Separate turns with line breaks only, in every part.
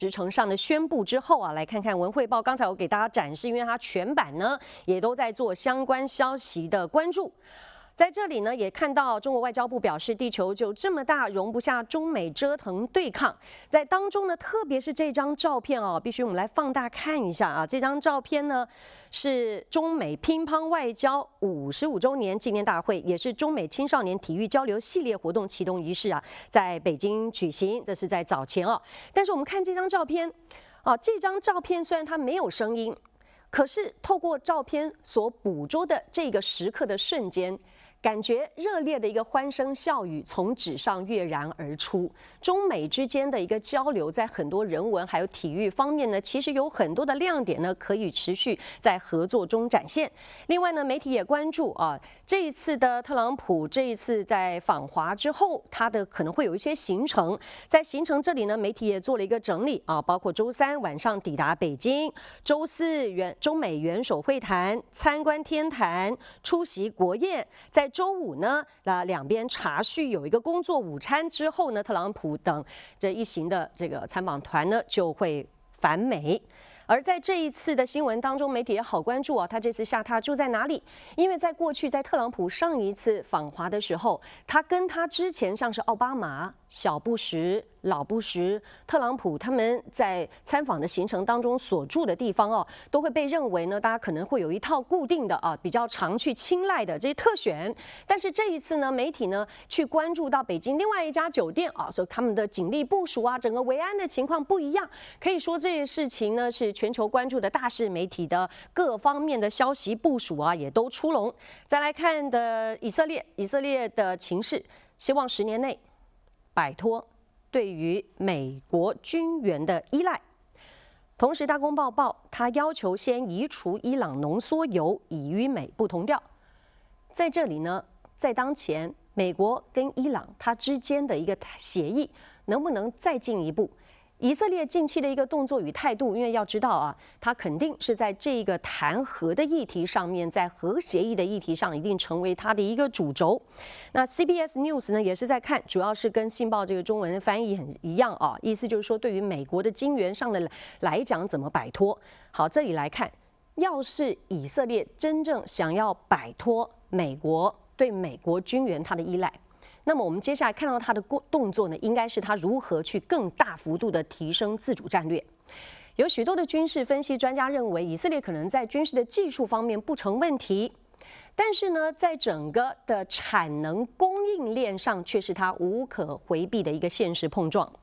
时程上的宣布之后啊，来看看文汇报。刚才我给大家展示，因为它全版呢也都在做相关消息的关注。在这里呢，也看到中国外交部表示，地球就这么大，容不下中美折腾对抗。在当中呢，特别是这张照片哦，必须我们来放大看一下啊。这张照片呢，是中美乒乓外交55周年纪念大会，也是中美青少年体育交流系列活动启动仪式啊，在北京举行。这是在早前哦。但是我们看这张照片啊，这张照片虽然它没有声音，可是透过照片所捕捉的这个时刻的瞬间，感觉热烈的一个欢声笑语从纸上跃然而出。中美之间的一个交流，在很多人文还有体育方面呢，其实有很多的亮点呢，可以持续在合作中展现。另外呢，媒体也关注啊，这一次的特朗普这一次在访华之后，他的可能会有一些行程。在行程这里呢，媒体也做了一个整理啊，包括周三晚上抵达北京，周四中美元首会谈、参观天坛、出席国宴，在周五呢，两边茶叙有一个工作午餐之后呢，特朗普等这一行的这个参访团呢就会返美。而在这一次的新闻当中，媒体也好关注啊，他这次下榻住在哪里？因为在过去，在特朗普上一次访华的时候，他跟他之前像是奥巴马、小布什、老布什、特朗普他们在参访的行程当中所住的地方哦，都会被认为呢，大家可能会有一套固定的啊，比较常去青睐的这些特选。但是这一次呢，媒体呢去关注到北京另外一家酒店啊，所以他们的警力部署啊，整个维安的情况不一样。可以说这件事情呢是全球关注的大事，媒体的各方面的消息部署啊也都出笼。再来看的以色列的情势，希望10年内摆脱对于美国军援的依赖。同时，大公报报他要求先移除伊朗浓缩铀，以与美不同调。在这里呢，在当前美国跟伊朗它之间的一个协议，能不能再进一步？以色列近期的一个动作与态度，因为要知道啊，它肯定是在这个谈核的议题上面，在核协议的议题上，一定成为它的一个主轴。那 CBS News 呢，也是在看，主要是跟信报这个中文翻译很一样啊，意思就是说，对于美国的金援上的来讲，怎么摆脱？好，这里来看，要是以色列真正想要摆脱美国对美国军援它的依赖，那么我们接下来看到他的动作呢，应该是他如何去更大幅度的提升自主战略。有许多的军事分析专家认为，以色列可能在军事的技术方面不成问题，但是呢，在整个的产能供应链上，却是他无可回避的一个现实碰撞。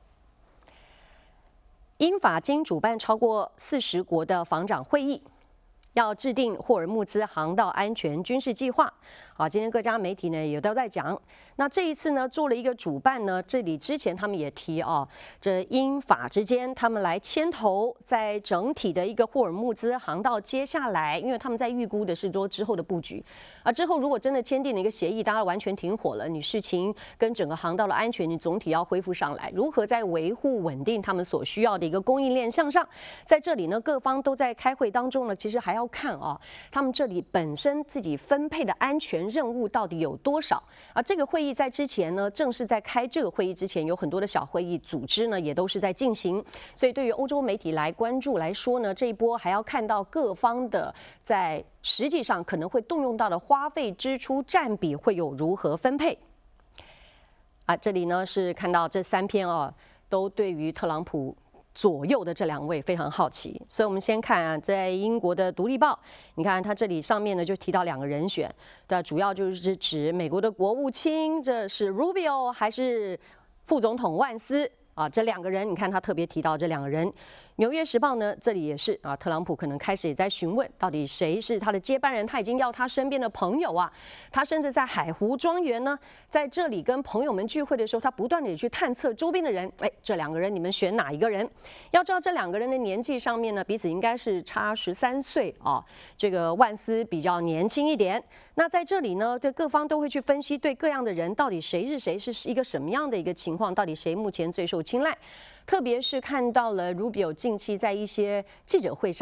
英法经主办超过40国的防长会议，要制定霍尔木兹航道安全军事计划。好，今天各家媒体呢也都在讲。那这一次呢，做了一个主办呢，这里之前他们也提哦，这英法之间他们来牵头，在整体的一个霍尔木兹航道接下来，因为他们在预估的是说之后的布局啊，之后如果真的签订了一个协议，大家完全停火了，你事情跟整个航道的安全，你总体要恢复上来，如何在维护稳定他们所需要的一个供应链向上，在这里呢，各方都在开会当中呢，其实还要看啊，他们这里本身自己分配的安全任务到底有多少啊？这个会议在之前呢，正是在开这个会议之前，有很多的小会议组织呢，也都是在进行。所以对于欧洲媒体来关注来说呢，这一波还要看到各方的在实际上可能会动用到的花费支出占比会有如何分配啊？这里呢是看到这3篇啊，都对于特朗普左右的这2位非常好奇，所以我们先看啊，在英国的《独立报》，你看它这里上面呢就提到2个人选，这主要就是指美国的国务卿，这是 Rubio 还是副总统万斯啊？这2个人，你看他特别提到这2个人。《纽约时报》呢，这里也是啊，特朗普可能开始也在询问，到底谁是他的接班人？他已经要他身边的朋友啊，他甚至在海湖庄园呢，在这里跟朋友们聚会的时候，他不断的去探测周边的人，哎，这2个人你们选哪一个人？要知道这2个人的年纪上面呢，彼此应该是差13岁啊，这个万斯比较年轻一点。那在这里呢，这各方都会去分析对各样的人到底谁是谁，是一个什么样的一个情况，到底谁目前最受青睐。特别是看到了 Rubio 近期在一些记者会上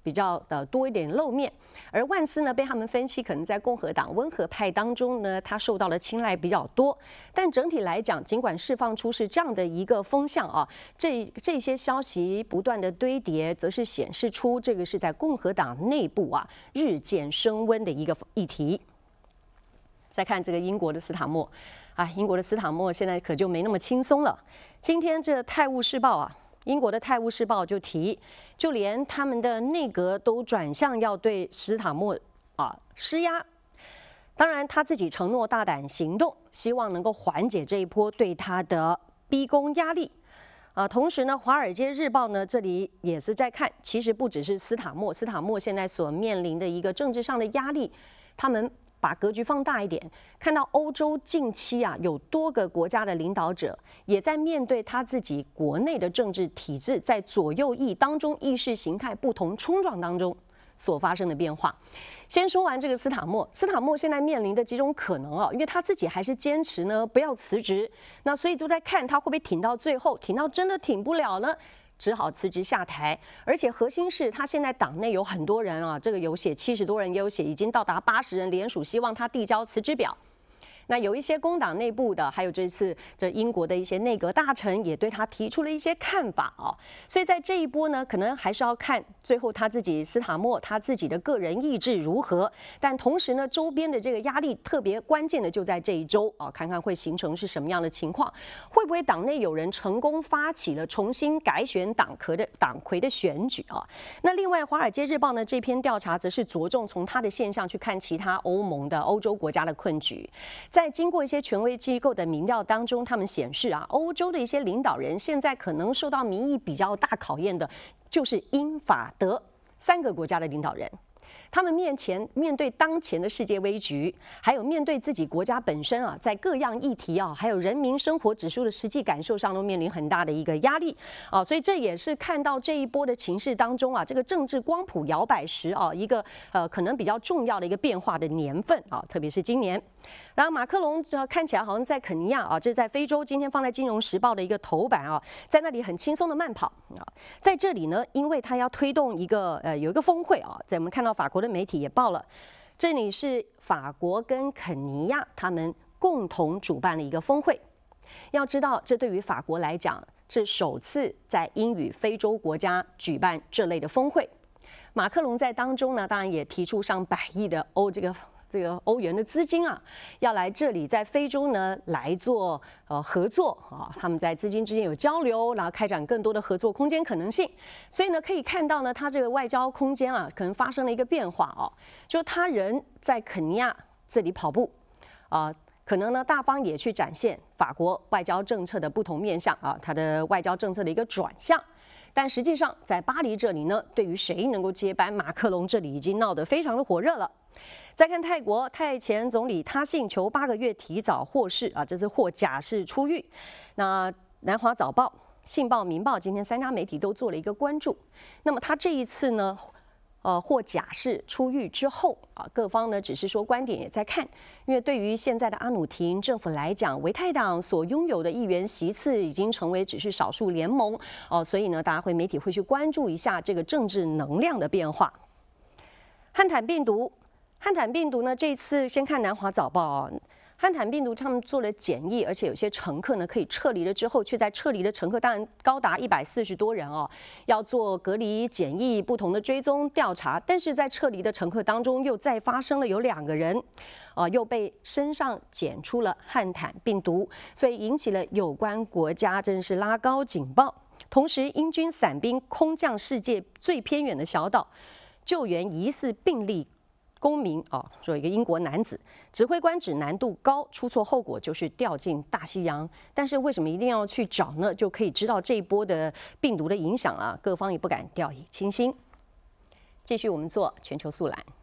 比较多一点露面，而万斯呢被他们分析可能在共和党温和派当中呢，他受到的青睐比较多。但整体来讲，尽管释放出是这样的一个风向啊，这些消息不断的堆叠，则是显示出这个是在共和党内部啊日渐升温的一个议题。再看这个英国的斯塔默，英国的斯塔默现在可就没那么轻松了。今天这《泰晤士报》啊。英国的《泰晤士报》就提，就连他们的内阁都转向要对斯塔默施压。当然，他自己承诺大胆行动，希望能够缓解这一波对他的逼宫压力。同时呢，《华尔街日报》呢这里也是在看，其实不只是斯塔默现在所面临的一个政治上的压力，他们把格局放大一点，看到欧洲近期有多个国家的领导者也在面对他自己国内的政治体制在左右翼当中意识形态不同冲撞当中所发生的变化。先说完这个斯塔默现在面临的几种可能因为他自己还是坚持呢不要辞职，那所以就在看他会不会挺到最后，挺到真的挺不了呢，只好辞职下台。而且核心是他现在党内有很多人这个有写70多人，也有写已经到达80人联署，希望他递交辞职表。那有一些工党内部的，还有这次这英国的一些内阁大臣也对他提出了一些看法所以在这一波呢，可能还是要看最后他自己斯塔默他自己的个人意志如何。但同时呢，周边的这个压力特别关键的就在这一周看看会形成是什么样的情况，会不会党内有人成功发起了重新改选党魁的选举那另外，《华尔街日报》呢这篇调查则是着重从它的现象去看其他欧洲国家的困局。在经过一些权威机构的民调当中，他们显示欧洲的一些领导人现在可能受到民意比较大考验的，就是英法德3个国家的领导人。他们面对当前的世界危局，还有面对自己国家本身在各样议题还有人民生活指数的实际感受上，都面临很大的一个压力所以这也是看到这一波的情势当中这个政治光谱摇摆时一个可能比较重要的一个变化的年份特别是今年。然后马克龙看起来好像在肯尼亚这是在非洲，今天放在《金融时报》的一个头版在那里很轻松的慢跑在这里呢，因为他要推动一个有一个峰会在我们看到法国的媒体也报了，这里是法国跟肯尼亚他们共同主办了一个峰会。要知道，这对于法国来讲是首次在英语非洲国家举办这类的峰会。马克龙在当中呢，当然也提出上100亿的这个欧元的资金要来这里在非洲呢来做合作他们在资金之间有交流，然后开展更多的合作空间可能性。所以呢，可以看到呢，他这个外交空间可能发生了一个变化就他人在肯尼亚这里跑步可能呢大方也去展现法国外交政策的不同面向他的外交政策的一个转向。但实际上在巴黎这里呢，对于谁能够接班马克龙，这里已经闹得非常的火热了。再看泰国，泰前总理他信求8个月提早获释这是获假释出狱。那南华早报、信报、民报今天3家媒体都做了一个关注。那么他这一次呢，获假释出狱之后各方呢只是说观点也在看，因为对于现在的阿努廷政府来讲，维泰党所拥有的议员席次已经成为只是少数联盟所以呢，媒体会去关注一下这个政治能量的变化。汉坦病毒呢，这次先看南华早报汉坦病毒他们做了检疫，而且有些乘客呢可以撤离了之后，却在撤离的乘客当然高达140多人要做隔离检疫不同的追踪调查，但是在撤离的乘客当中又再发生了有2个人又被身上检出了汉坦病毒，所以引起了有关国家真是拉高警报。同时，英军伞兵空降世界最偏远的小岛，救援疑似病例公民说一个英国男子，指挥官指难度高，出错后果就是掉进大西洋。但是为什么一定要去找呢？就可以知道这一波的病毒的影响各方也不敢掉以轻心。继续我们做全球速览。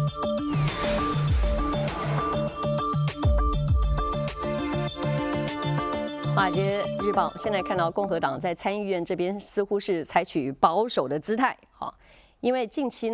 华尔街日报现在看到共和党在参议院这边似乎是采取保守的姿态因为近期呢，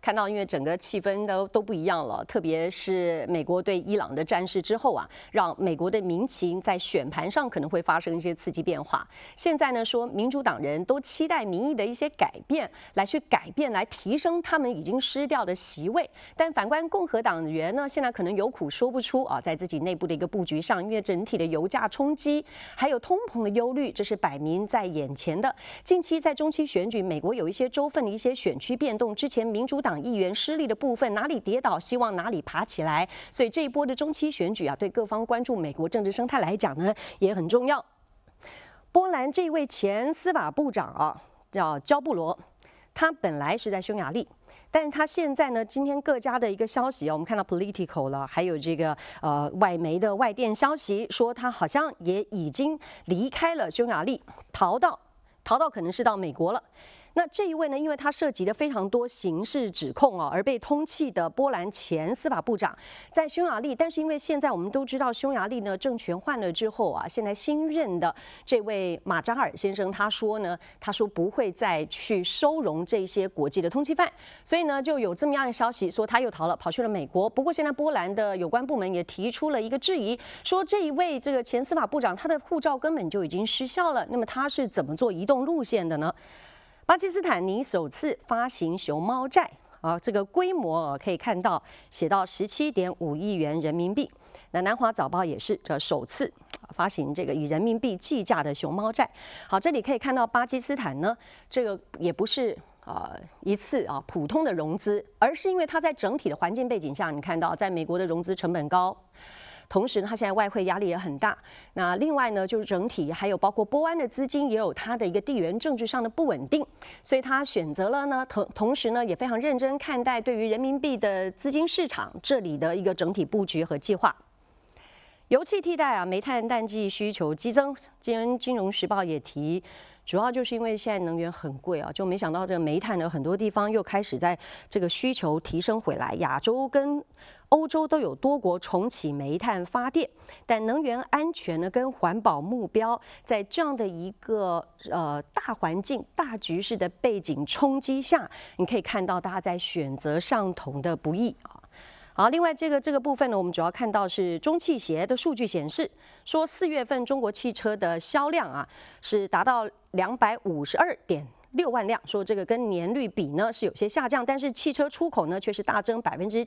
看到因为整个气氛都不一样了，特别是美国对伊朗的战事之后啊，让美国的民情在选盘上可能会发生一些刺激变化。现在呢，说民主党人都期待民意的一些改变，来提升他们已经失掉的席位。但反观共和党员呢，现在可能有苦说不出啊，在自己内部的一个布局上，因为整体的油价冲击，还有通膨的忧虑，这是摆明在眼前的。近期在中期选举，美国有一些州份的一些选区变动，之前民主党议员失利的部分，哪里跌倒，希望哪里爬起来。所以这一波的中期选举啊，对各方关注美国政治生态来讲呢，也很重要。波兰这位前司法部长啊，叫焦布罗，他本来是在匈牙利。但是他现在呢，今天各家的一个消息啊，我们看到 Politico 了，还有这个外媒的外电消息说，他好像也已经离开了匈牙利，逃到可能是到美国了。那这一位呢，因为他涉及了非常多刑事指控啊，而被通缉的波兰前司法部长在匈牙利，但是因为现在我们都知道匈牙利呢政权换了之后啊，现在新任的这位马扎尔先生他说不会再去收容这些国际的通缉犯，所以呢就有这么样的消息说他又逃了，跑去了美国。不过现在波兰的有关部门也提出了一个质疑，说这一位这个前司法部长他的护照根本就已经失效了，那么他是怎么做移动路线的呢？巴基斯坦尼首次发行熊猫债啊，这个规模可以看到写到17.5亿元人民币。那南华早报也是这首次发行这个以人民币计价的熊猫债。好，这里可以看到巴基斯坦呢，这个也不是一次普通的融资，而是因为它在整体的环境背景下，你看到在美国的融资成本高。同时呢，它现在外汇压力也很大。那另外呢，就是整体还有包括波湾的资金也有它的一个地缘政治上的不稳定，所以他选择了呢，同时呢也非常认真看待对于人民币的资金市场这里的一个整体布局和计划。油气替代啊，煤炭淡季需求激增。今天《金融时报》也提，主要就是因为现在能源很贵啊，就没想到这个煤炭呢，很多地方又开始在这个需求提升回来。亚洲跟欧洲都有多国重启煤炭发电，但能源安全呢跟环保目标，在这样的一个大环境、大局势的背景冲击下，你可以看到大家在选择上头的不易啊。好，另外这个部分呢，我们主要看到是中汽协的数据显示，说4月份中国汽车的销量啊是达到252.6万辆，说这个跟年率比呢是有些下降，但是汽车出口呢却是大增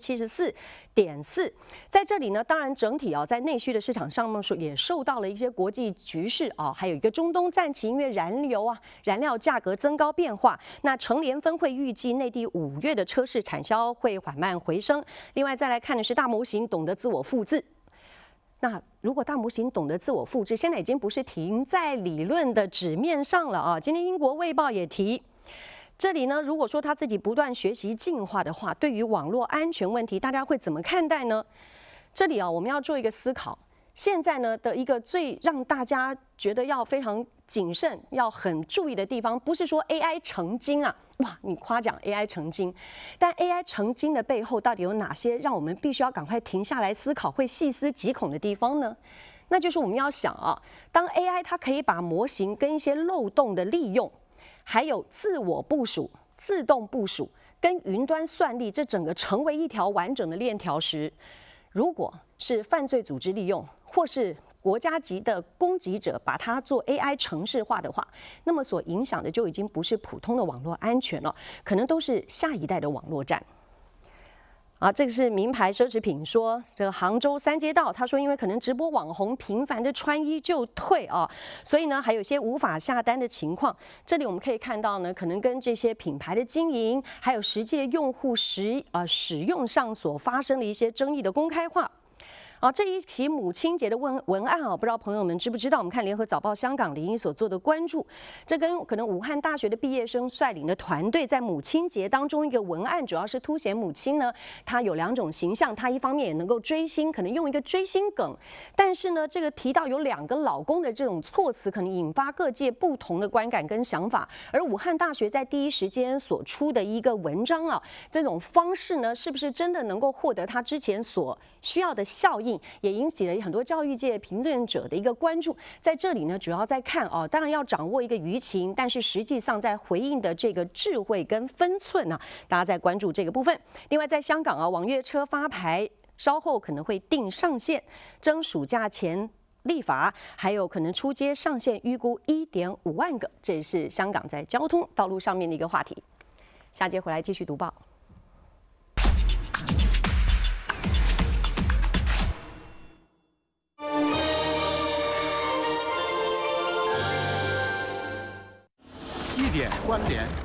74.4%。在这里呢，当然整体在内需的市场上面也受到了一些国际局势还有一个中东战情，因为燃料价格增高变化。那成联分会预计内地5月的车市产销会缓慢回升。另外再来看的是大模型懂得自我复制。那如果大模型懂得自我复制，现在已经不是停在理论的纸面上了啊。今天英国卫报也提，这里呢，如果说他自己不断学习进化的话，对于网络安全问题，大家会怎么看待呢？这里我们要做一个思考。现在呢的一个最让大家觉得要非常谨慎、要很注意的地方，不是说 AI 成精啊，哇，你夸奖 AI 成精，但 AI 成精的背后到底有哪些让我们必须要赶快停下来思考、会细思极恐的地方呢？那就是我们要想当 AI 它可以把模型跟一些漏洞的利用，还有自我部署、自动部署跟云端算力，这整个成为一条完整的链条时，如果是犯罪组织利用，或是国家级的攻击者把它做 AI 程式化的话，那么所影响的就已经不是普通的网络安全了，可能都是下一代的网络战。这个是名牌奢侈品说，这个杭州三街道，他说因为可能直播网红频繁的穿衣就退所以呢还有一些无法下单的情况。这里我们可以看到呢，可能跟这些品牌的经营，还有实际的用户使用上所发生的一些争议的公开化。这一期母亲节的文案不知道朋友们知不知道？我们看联合早报香港01所做的关注，这跟可能武汉大学的毕业生率领的团队在母亲节当中一个文案，主要是凸显母亲呢，她有2种形象，她一方面也能够追星，可能用一个追星梗，但是呢，这个提到有2个老公的这种措辞，可能引发各界不同的观感跟想法。而武汉大学在第一时间所出的一个文章这种方式呢，是不是真的能够获得他之前所需要的效应，也引起了很多教育界评论者的一个关注。在这里呢，主要在看哦，当然要掌握一个舆情，但是实际上在回应的这个智慧跟分寸呢，大家在关注这个部分。另外，在香港啊，网约车发牌稍后可能会定上限，争暑假前立法，还有可能出街上限预估1.5万个，这也是香港在交通道路上面的一个话题。下节回来继续读报。
一点关联，